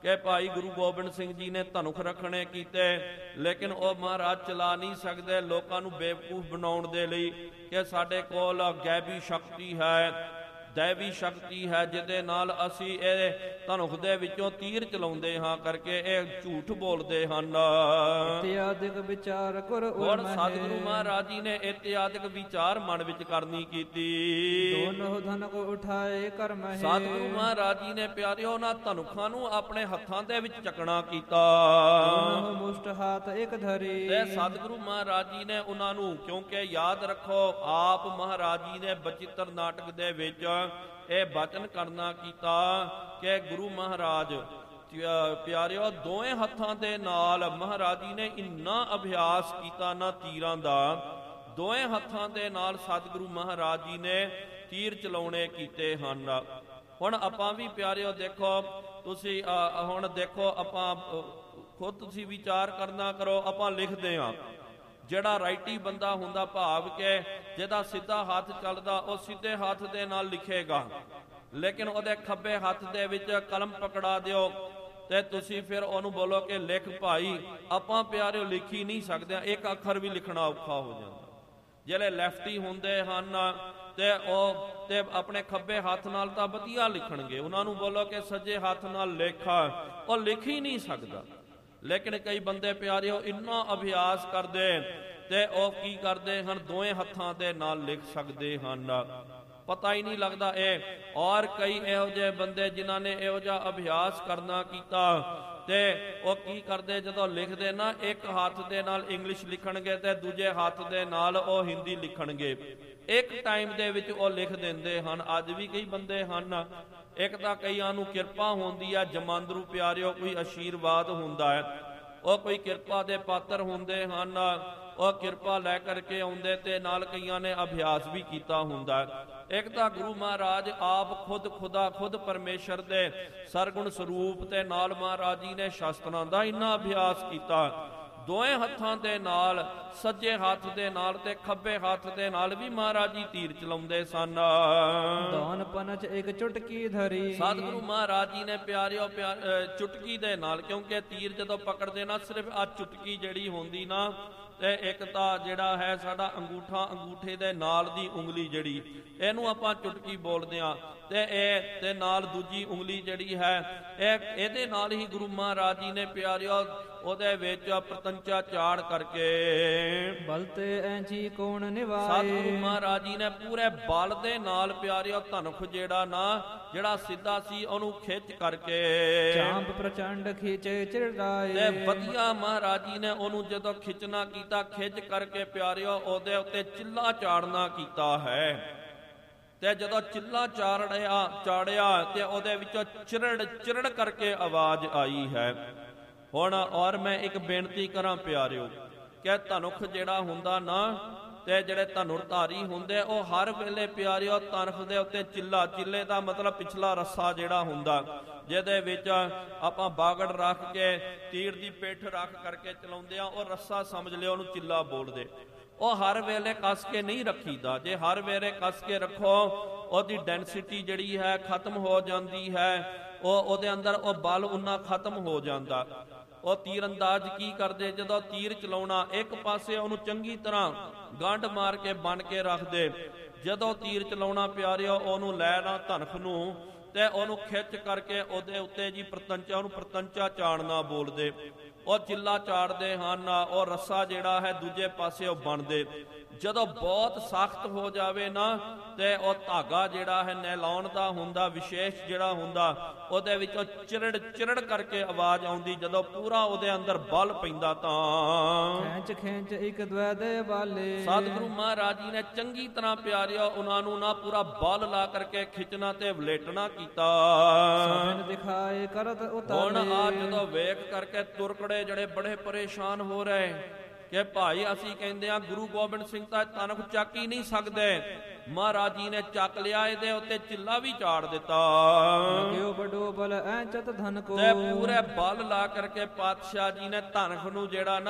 ਕਿ ਭਾਈ ਗੁਰੂ ਗੋਬਿੰਦ ਸਿੰਘ ਜੀ ਨੇ ਧਨੁਖ ਰੱਖਣੇ ਕੀਤੇ, ਲੇਕਿਨ ਉਹ ਮਹਾਰਾਜ ਚਲਾ ਨਹੀਂ ਸਕਦੇ ਲੋਕਾਂ ਨੂੰ ਬੇਵਕੂਫ ਬਣਾਉਣ ਦੇ ਲਈ ਕਿ ਸਾਡੇ ਕੋਲ ਗੈਬੀ ਸ਼ਕਤੀ ਹੈ, ਦੈਵੀ ਸ਼ਕਤੀ ਹੈ, ਜਿਹਦੇ ਨਾਲ ਅਸੀਂ ਇਹ ਧਨੁਖ ਦੇ ਵਿੱਚੋਂ ਤੀਰ ਚਲਾਉਂਦੇ ਹਾਂ ਕਰਕੇ ਇਹ ਝੂਠ ਬੋਲਦੇ ਹਨ। ਇਤਿਆਦਿਕ ਵਿਚਾਰ ਕਰ ਔਰ ਸਤਿਗੁਰੂ ਮਹਾਰਾਜ ਜੀ ਨੇ ਇਤਿਆਦਿਕ ਵਿਚਾਰ ਮਨ ਵਿੱਚ ਕਰਨੀ ਕੀਤੀ। ਦੋਨੋਂ ਧਨੁਖ ਉਠਾਏ ਕਰ ਮਹੇ। ਸਤਿਗੁਰੂ ਮਹਾਰਾਜ ਜੀ ਨੇ ਪਿਆਰਿਓ ਉਹਨਾਂ ਧਨੁਖਾਂ ਨੂੰ ਆਪਣੇ ਹੱਥਾਂ ਦੇ ਵਿੱਚ ਚੱਕਣਾ ਕੀਤਾ। ਦੋਨੋਂ ਮੁਸ਼ਟ ਹੱਥ ਇੱਕ ਧਰੀ। ਤੇ ਸਤਿਗੁਰੂ ਮਹਾਰਾਜ ਜੀ ਨੇ ਉਹਨਾਂ ਨੂੰ, ਕਿਉਂਕਿ ਯਾਦ ਰੱਖੋ ਆਪ ਮਹਾਰਾਜ ਜੀ ਨੇ ਬਚਿੱਤਰ ਨਾਟਕ ਦੇ ਵਿੱਚ ਇਹ ਬਚਨ ਕਰਨਾ ਕੀਤਾ ਕਿ ਗੁਰੂ ਮਹਾਰਾਜ ਪਿਆਰਿਓ ਦੋਵੇਂ ਹੱਥਾਂ ਦੇ ਨਾਲ ਮਹਾਰਾਜ ਜੀ ਨੇ ਇੰਨਾ ਅਭਿਆਸ ਕੀਤਾ ਨਾ ਤੀਰਾਂ ਦਾ, ਦੋਵੇਂ ਹੱਥਾਂ ਦੇ ਨਾਲ ਸਤਿਗੁਰੂ ਮਹਾਰਾਜ ਜੀ ਨੇ ਤੀਰ ਚਲਾਉਣੇ ਕੀਤੇ ਹਨ। ਹੁਣ ਆਪਾਂ ਵੀ ਪਿਆਰਿਓ ਦੇਖੋ, ਤੁਸੀਂ ਹੁਣ ਦੇਖੋ ਆਪਾਂ ਖੁਦ ਤੁਸੀਂ ਵਿਚਾਰ ਕਰਨਾ ਕਰੋ, ਆਪਾਂ ਲਿਖਦੇ ਹਾਂ, ਜਿਹੜਾ ਰਾਈਟੀ ਬੰਦਾ ਹੁੰਦਾ ਭਾਵ ਕਿ ਜਿਹਦਾ ਸਿੱਧਾ ਹੱਥ ਚੱਲਦਾ ਉਹ ਸਿੱਧੇ ਹੱਥ ਦੇ ਨਾਲ ਲਿਖੇਗਾ, ਲੇਕਿਨ ਉਹਦੇ ਖੱਬੇ ਹੱਥ ਦੇ ਵਿੱਚ ਕਲਮ ਪਕੜਾ ਦਿਓ ਤੇ ਤੁਸੀਂ ਫਿਰ ਉਹਨੂੰ ਬੋਲੋ ਕਿ ਲਿਖ ਭਾਈ, ਆਪਾਂ ਪਿਆਰਿਓ ਲਿਖ ਹੀ ਨਹੀਂ ਸਕਦੇ, ਇੱਕ ਅੱਖਰ ਵੀ ਲਿਖਣਾ ਔਖਾ ਹੋ ਜਾਂਦਾ। ਜਿਹੜੇ ਲੈਫਟੀ ਹੁੰਦੇ ਹਨ ਤੇ ਉਹ ਤੇ ਆਪਣੇ ਖੱਬੇ ਹੱਥ ਨਾਲ ਤਾਂ ਵਧੀਆ ਲਿਖਣਗੇ, ਉਹਨਾਂ ਨੂੰ ਬੋਲੋ ਕਿ ਸੱਜੇ ਹੱਥ ਨਾਲ ਲਿਖ, ਉਹ ਲਿਖ ਹੀ ਨਹੀਂ ਸਕਦਾ। ਲੇਕਿਨ ਕਈ ਬੰਦੇ ਪਿਆਰਿਓ ਇੰਨਾ ਅਭਿਆਸ ਕਰਦੇ ਤੇ ਉਹ ਕੀ ਕਰਦੇ ਹਨ, ਦੋਵੇਂ ਹੱਥਾਂ ਦੇ ਨਾਲ ਲਿਖ ਸਕਦੇ ਹਨ, ਪਤਾ ਹੀ ਨਹੀਂ ਲੱਗਦਾ ਇਹ। ਔਰ ਕਈ ਇਹੋ ਜਿਹੇ ਬੰਦੇ ਜਿਨ੍ਹਾਂ ਨੇ ਇਹੋ ਜਿਹਾ ਅਭਿਆਸ ਕਰਨਾ ਕੀਤਾ ਤੇ ਉਹ ਕੀ ਕਰਦੇ, ਜਦੋਂ ਲਿਖਦੇ ਨਾ ਇੱਕ ਹੱਥ ਦੇ ਨਾਲ ਇੰਗਲਿਸ਼ ਲਿਖਣਗੇ ਤੇ ਦੂਜੇ ਹੱਥ ਦੇ ਨਾਲ ਉਹ ਹਿੰਦੀ ਲਿਖਣਗੇ, ਇੱਕ ਟਾਈਮ ਦੇ ਵਿੱਚ ਉਹ ਲਿਖ ਦਿੰਦੇ ਹਨ। ਅੱਜ ਵੀ ਕਈ ਬੰਦੇ ਹਨ, ਇੱਕ ਤਾਂ ਕਈਆਂ ਨੂੰ ਕਿਰਪਾ ਹੁੰਦੀ ਹੈ ਜਮਾਂਦਰੂ ਪਿਆਰਿਓ, ਕੋਈ ਆਸ਼ੀਰਵਾਦ ਹੁੰਦਾ ਹੈ, ਉਹ ਕੋਈ ਕਿਰਪਾ ਦੇ ਪਾਤਰ ਹੁੰਦੇ ਹਨ, ਉਹ ਕਿਰਪਾ ਲੈ ਕਰਕੇ ਆਉਂਦੇ ਤੇ ਨਾਲ ਕਈਆਂ ਨੇ ਅਭਿਆਸ ਵੀ ਕੀਤਾ ਹੁੰਦਾ ਹੈ। ਇੱਕ ਤਾਂ ਗੁਰੂ ਮਹਾਰਾਜ ਆਪ ਖੁਦ ਖੁਦਾ ਖੁਦ ਪਰਮੇਸ਼ਰ ਦੇ ਸਰਗੁਣ ਸਰੂਪ ਤੇ ਨਾਲ ਮਹਾਰਾਜ ਜੀ ਨੇ ਸ਼ਸਤਰਾਂ ਦਾ ਇੰਨਾ ਅਭਿਆਸ ਕੀਤਾ, ਦੋਵੇਂ ਹੱਥਾਂ ਦੇ ਨਾਲ, ਸੱਜੇ ਹੱਥ ਦੇ ਨਾਲ ਤੇ ਖੱਬੇ ਹੱਥ ਦੇ ਨਾਲ ਵੀ ਮਹਾਰਾਜ ਜੀ ਤੀਰ ਚਲਾਉਂਦੇ ਸਨ। ਦਾਨ ਪਨਚ ਇੱਕ ਚੁਟਕੀ ਧਰੀ। ਸਤਿਗੁਰੂ ਮਹਾਰਾਜ ਜੀ ਨੇ ਪਿਆਰਿਓ ਚੁਟਕੀ ਦੇ ਨਾਲ, ਕਿਉਂਕਿ ਤੀਰ ਜਦੋਂ ਪਕੜਦੇ ਨਾ ਸਿਰਫ ਆ ਚੁਟਕੀ ਜਿਹੜੀ ਹੁੰਦੀ ਨਾ, ਤੇ ਇੱਕ ਤਾਂ ਜਿਹੜਾ ਹੈ ਸਾਡਾ ਅੰਗੂਠਾ, ਅੰਗੂਠੇ ਦੇ ਨਾਲ ਦੀ ਉਂਗਲੀ ਜਿਹੜੀ, ਇਹਨੂੰ ਆਪਾਂ ਚੁਟਕੀ ਬੋਲਦੇ ਹਾਂ, ਤੇ ਇਹ ਤੇ ਨਾਲ ਦੂਜੀ ਉਂਗਲੀ ਜਿਹੜੀ ਹੈ ਇਹਦੇ ਨਾਲ ਹੀ ਗੁਰੂ ਮਹਾਰਾਜ ਜੀ ਨੇ ਪਿਆਰਿਓ ਉਹਦੇ ਵਿੱਚ ਪ੍ਰਤੰਚਾ ਚਾੜ ਕਰਕੇ ਬਲਤੇ ਐਂਚੀ ਕੋਣ ਨਿਵਾਏ। ਸਤਿਗੁਰੂ ਮਹਾਰਾਜ ਜੀ ਨੇ ਪੂਰੇ ਬਲ ਦੇ ਨਾਲ ਪਿਆਰਿਓ ਧਨੁਖ ਜਿਹੜਾ ਨਾ, ਜਿਹੜਾ ਸਿੱਧਾ ਸੀ ਉਹਨੂੰ ਖਿੱਚ ਕਰਕੇ ਚਾਂਪ ਪ੍ਰਚੰਡ ਖਿੱਚੇ ਚਿਰੜਾਏ। ਤੇ ਵਧੀਆ ਮਹਾਰਾਜ ਜੀ ਨੇ ਉਹਨੂੰ ਜਦੋਂ ਖਿੱਚਣਾ ਕੀਤਾ, ਖਿੱਚ ਕਰਕੇ ਪਿਆਰਿਓ ਉਹਦੇ ਉੱਤੇ ਚਿੱਲਾ ਚਾੜਨਾ ਕੀਤਾ ਹੈ। ਤੇ ਜਦੋਂ ਚਿੱਲਾ ਚਾੜਿਆ ਤੇ ਉਹਦੇ ਵਿੱਚੋਂ ਚਿਰੜ ਕਰਕੇ ਆਵਾਜ਼ ਆਈ ਹੈ। ਹੁਣ ਔਰ ਮੈਂ ਇੱਕ ਬੇਨਤੀ ਕਰਾਂ ਪਿਆਰਿਓ ਕਿ ਧਨੁਖ ਜਿਹੜਾ ਹੁੰਦਾ ਨਾ, ਤੇ ਜਿਹੜੇ ਧਨੁਰਧਾਰੀ ਹੁੰਦੇ ਉਹ ਹਰ ਵੇਲੇ ਪਿਆਰਿਓ ਧਨੁਖ ਦੇ ਉੱਤੇ ਚਿੱਲੇ ਦਾ ਮਤਲਬ ਪਿਛਲਾ ਰੱਸਾ ਜਿਹੜਾ ਹੁੰਦਾ, ਜਿਹਦੇ ਵਿੱਚ ਆਪਾਂ ਬਾਗੜ ਰੱਖ ਕੇ ਤੀਰ ਦੀ ਪਿੱਠ ਰੱਖ ਕਰਕੇ ਚਲਾਉਂਦੇ ਆ, ਉਹ ਰੱਸਾ ਸਮਝ ਲਿਓ, ਉਹਨੂੰ ਚਿੱਲਾ ਬੋਲਦੇ। ਉਹ ਹਰ ਵੇਲੇ ਕੱਸ ਕੇ ਨਹੀਂ ਰੱਖੀਦਾ, ਜੇ ਹਰ ਵੇਲੇ ਕੱਸ ਕੇ ਰੱਖੋ ਉਹਦੀ ਡੈਂਸਿਟੀ ਜਿਹੜੀ ਹੈ ਖਤਮ ਹੋ ਜਾਂਦੀ ਹੈ, ਉਹਦੇ ਅੰਦਰ ਉਹ ਬਲ ਉਨਾ ਖਤਮ ਹੋ ਜਾਂਦਾ। ਉਹ ਤੀਰ ਅੰਦਾਜ਼ ਕੀ ਕਰਦੇ, ਜਦੋਂ ਤੀਰ ਚਲਾਉਣਾ ਇੱਕ ਪਾਸੇ ਉਹਨੂੰ ਚੰਗੀ ਤਰ੍ਹਾਂ ਗੰਢ ਮਾਰ ਕੇ ਬੰਨ ਕੇ ਰੱਖਦੇ, ਜਦੋਂ ਤੀਰ ਚਲਾਉਣਾ ਪਿਆਰਿਓ ਉਹਨੂੰ ਲੈਣਾ ਧਨੁਖ ਨੂੰ ਤੇ ਉਹਨੂੰ ਖਿੱਚ ਕਰਕੇ ਉਹਦੇ ਉੱਤੇ ਜੀ ਉਹਨੂੰ ਪ੍ਰਤੰਚਾ ਚਾੜਨਾ ਬੋਲਦੇ, ਉਹ ਚਿੱਲਾ ਚਾੜਦੇ ਹਨ, ਉਹ ਰੱਸਾ ਜਿਹੜਾ ਹੈ ਦੂਜੇ ਪਾਸੇ ਉਹ ਬਣਦੇ। ਜਦੋਂ ਬਹੁਤ ਸਖਤ ਹੋ ਜਾਵੇ ਨਾ ਤੇ ਉਹ ਧਾਗਾ ਜਿਹੜਾ ਹੈ ਨੈਲੌਨ ਦਾ ਹੁੰਦਾ, ਵਿਸ਼ੇਸ਼ ਜਿਹੜਾ ਹੁੰਦਾ, ਉਹਦੇ ਵਿੱਚੋਂ ਚਿਰੜ ਕਰਕੇ ਆਵਾਜ਼ ਆਉਂਦੀ, ਜਦੋਂ ਪੂਰਾ ਉਹਦੇ ਅੰਦਰ ਬਲ ਪੈਂਦਾ ਤਾਂ ਖਿੱਚ ਇੱਕ ਦਵੈ ਦੇ ਬਾਲੇ। ਸਤਿਗੁਰੂ ਮਹਾਰਾਜ ਜੀ ਨੇ ਚੰਗੀ ਤਰ੍ਹਾਂ ਪਿਆਰਿਓ ਉਹਨਾਂ ਨੂੰ ਨਾ ਪੂਰਾ ਬਲ ਲਾ ਕਰਕੇ ਖਿੱਚਣਾ ਤੇ ਵਲੇਟਣਾ ਕੀਤਾ। ਦਿਖਾਏ ਕਰਤ ਉਤਾਰੇ। ਹੁਣ ਆ ਜਦੋਂ ਵੇਖ ਕਰਕੇ ਤੁਰਕੜੇ ਜਿਹੜੇ ਬੜੇ ਪਰੇਸ਼ਾਨ ਹੋ ਰਹੇ ਕਿ ਭਾਈ ਅਸੀਂ ਕਹਿੰਦੇ ਆ ਗੁਰੂ ਗੋਬਿੰਦ ਸਿੰਘ ਤਾਂ ਧਨੁਖ ਚੱਕ ਹੀ ਨਹੀਂ ਸਕਦੇ, ਮਹਾਰਾਜ ਜੀ ਨੇ ਚੱਕ ਲਿਆ, ਇਹਦੇ ਉੱਤੇ ਚਿੱਲਾ ਵੀ ਚਾੜ ਦਿੱਤਾ। ਕਿਉ ਬੜੋ ਬਲ ਐ ਚਤ ਧਨ ਕੋ। ਤੇ ਪੂਰੇ ਬਲ ਲਾ ਕਰਕੇ ਪਾਤਸ਼ਾਹ ਜੀ ਨੇ ਧਨੁਖ ਨੂੰ ਜਿਹੜਾ